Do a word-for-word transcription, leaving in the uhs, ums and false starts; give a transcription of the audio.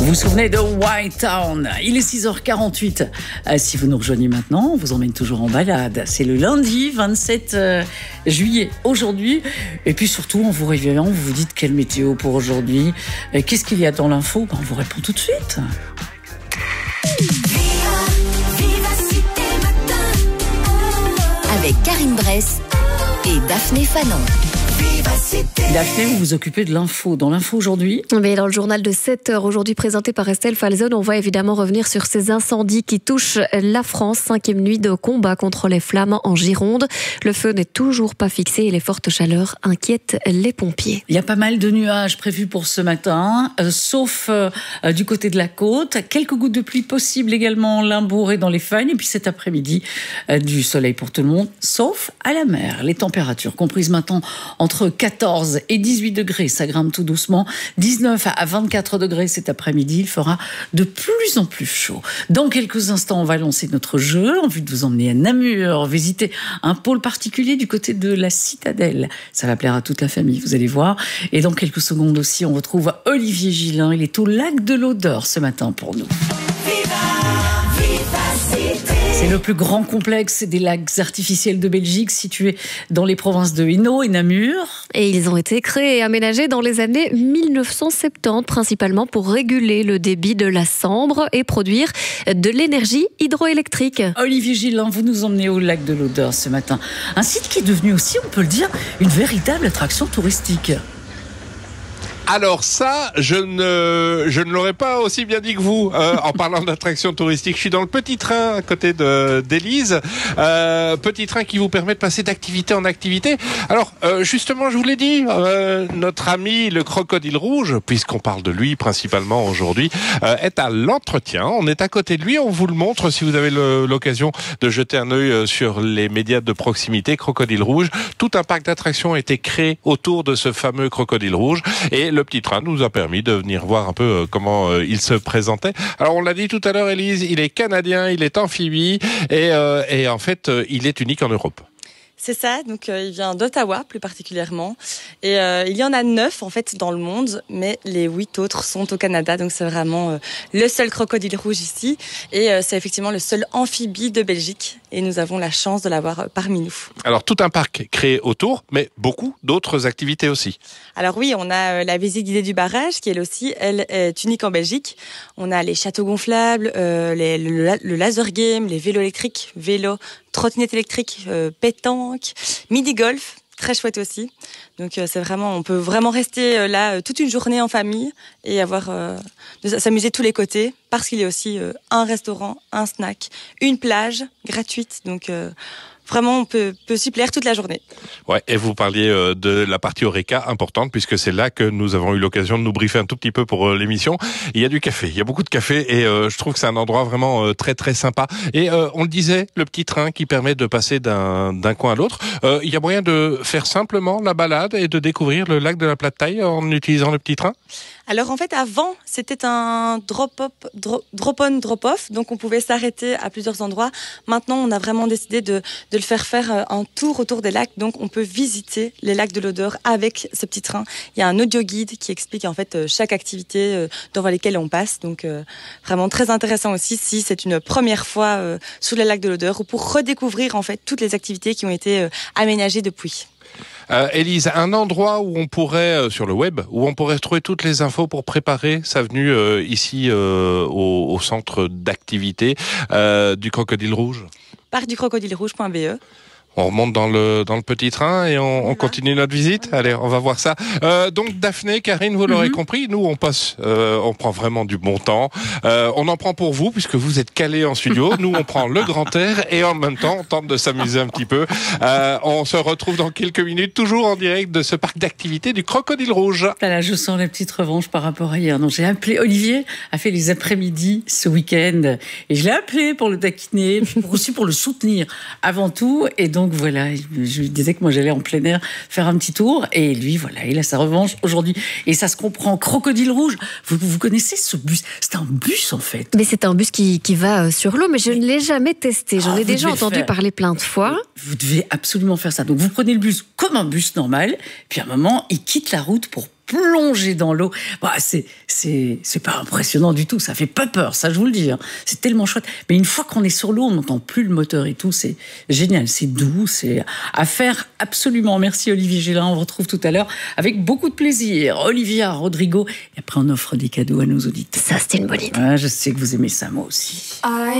Vous vous souvenez de White Town? Il est six heures quarante-huit. Euh, si vous nous rejoignez maintenant, on vous emmène toujours en balade. C'est le lundi vingt-sept juillet aujourd'hui. Et puis surtout, en vous réveillant, vous vous dites quelle météo pour aujourd'hui. Euh, qu'est-ce qu'il y a dans l'info? Ben, on vous répond tout de suite. Avec Karine Bress et Daphné Fanon. Daphné, vous vous occupez de l'info. Dans l'info aujourd'hui? Mais dans le journal de sept heures, aujourd'hui présenté par Estelle Falzon, on va évidemment revenir sur ces incendies qui touchent la France. Cinquième nuit de combat contre les flammes en Gironde. Le feu n'est toujours pas fixé et les fortes chaleurs inquiètent les pompiers. Il y a pas mal de nuages prévus pour ce matin, euh, sauf euh, du côté de la côte. Quelques gouttes de pluie possibles également en Limbourg et dans les Fagnes. Et puis cet après-midi, euh, du soleil pour tout le monde, sauf à la mer. Les températures comprises maintenant entre quatorze et dix-huit degrés, ça grimpe tout doucement. dix-neuf à vingt-quatre degrés cet après-midi, il fera de plus en plus chaud. Dans quelques instants, on va lancer notre jeu en vue de vous emmener à Namur, visiter un pôle particulier du côté de la Citadelle. Ça va plaire à toute la famille, vous allez voir. Et dans quelques secondes aussi, on retrouve Olivier Gillin. Il est au lac de l'Odeur ce matin pour nous. C'est le plus grand complexe des lacs artificiels de Belgique, situé dans les provinces de Hainaut et Namur. Et ils ont été créés et aménagés dans les années mille neuf cent soixante-dix, principalement pour réguler le débit de la Sambre et produire de l'énergie hydroélectrique. Olivier Gillin, vous nous emmenez au lac de l'Odeur ce matin. Un site qui est devenu aussi, on peut le dire, une véritable attraction touristique. Alors ça, je ne, je ne l'aurais pas aussi bien dit que vous euh, en parlant d'attraction touristique. Je suis dans le petit train à côté de d'Élise, euh, petit train qui vous permet de passer d'activité en activité. Alors euh, justement, je vous l'ai dit, euh, notre ami le crocodile rouge, puisqu'on parle de lui principalement aujourd'hui, euh, est à l'entretien. On est à côté de lui, on vous le montre si vous avez le, l'occasion de jeter un œil sur les médias de proximité. Crocodile rouge, tout un parc d'attractions a été créé autour de ce fameux crocodile rouge et le petit train nous a permis de venir voir un peu comment euh, il se présentait. Alors on l'a dit tout à l'heure, Élise, il est canadien, il est amphibie et, euh, et en fait euh, il est unique en Europe. C'est ça, donc euh, il vient d'Ottawa plus particulièrement et euh, il y en a neuf en fait dans le monde, mais les huit autres sont au Canada, donc c'est vraiment euh, le seul crocodile rouge ici et euh, c'est effectivement le seul amphibie de Belgique et nous avons la chance de l'avoir euh, parmi nous. Alors tout un parc créé autour, mais beaucoup d'autres activités aussi. Alors oui, on a euh, la visite guidée du barrage qui elle aussi, elle est unique en Belgique. On a les châteaux gonflables, euh, les, le, le laser game, les vélos électriques, vélos, trottinettes électriques, euh, pétanque, midi golf, très chouette aussi. Donc euh, c'est vraiment, on peut vraiment rester euh, là euh, toute une journée en famille et avoir euh, de s'amuser de tous les côtés parce qu'il y a aussi euh, un restaurant, un snack, une plage gratuite. Donc euh, vraiment, on peut, peut s'y plaire toute la journée. Ouais, et vous parliez euh, de la partie Horeca, importante, puisque c'est là que nous avons eu l'occasion de nous briefer un tout petit peu pour euh, l'émission. Il y a du café, il y a beaucoup de café, et euh, je trouve que c'est un endroit vraiment euh, très très sympa. Et euh, on le disait, le petit train qui permet de passer d'un, d'un coin à l'autre. Euh, il y a moyen de faire simplement la balade et de découvrir le lac de la Plate-Taille en utilisant le petit train? Alors en fait, avant, c'était un drop-up, drop, drop-on, drop-off, donc on pouvait s'arrêter à plusieurs endroits. Maintenant, on a vraiment décidé de, de le faire faire un tour autour des lacs, donc on peut visiter les lacs de l'Odeur avec ce petit train. Il y a un audio guide qui explique en fait chaque activité dans lesquelles on passe, donc euh, vraiment très intéressant aussi si c'est une première fois euh, sur les lacs de l'Odeur ou pour redécouvrir en fait toutes les activités qui ont été euh, aménagées depuis. Euh, Élise, un endroit où on pourrait, euh, sur le web, où on pourrait trouver toutes les infos pour préparer sa venue euh, ici euh, au, au centre d'activité euh, du Crocodile Rouge? parc du crocodile rouge point b e. On remonte dans le dans le petit train et on, on continue notre visite. Allez, on va voir ça. Euh, donc Daphné, Karine, vous l'aurez mm-hmm. compris, nous on passe, euh, on prend vraiment du bon temps. Euh, on en prend pour vous puisque vous êtes calés en studio. Nous on prend le grand air et en même temps on tente de s'amuser un petit peu. Euh, on se retrouve dans quelques minutes, toujours en direct de ce parc d'activités du Crocodile Rouge. Là, je sens la petite revanche par rapport à hier. Donc j'ai appelé Olivier, a fait les après-midi ce week-end et je l'ai appelé pour le taquiner, pour aussi pour le soutenir avant tout. Et donc voilà, je lui disais que moi j'allais en plein air faire un petit tour et lui voilà, il a sa revanche aujourd'hui et ça se comprend. Crocodile Rouge, vous, vous connaissez ce bus? C'est un bus en fait. Mais c'est un bus qui, qui va sur l'eau, mais je ne l'ai jamais testé. J'en Ah, ai déjà entendu faire. parler plein de fois. Vous devez absolument faire ça. Donc vous prenez le bus comme un bus normal, puis à un moment il quitte la route pour plonger dans l'eau. Bah, c'est, c'est, c'est pas impressionnant du tout. Ça fait pas peur, ça, je vous le dis. Hein. C'est tellement chouette. Mais une fois qu'on est sur l'eau, on n'entend plus le moteur et tout. C'est génial. C'est doux. C'est à faire absolument. Merci, Olivier Gélin. On vous retrouve tout à l'heure avec beaucoup de plaisir. Olivia, Rodrigo. Et après, on offre des cadeaux à nos auditeurs. Ça, c'était une bonne idée. Ah, je sais que vous aimez ça, moi aussi.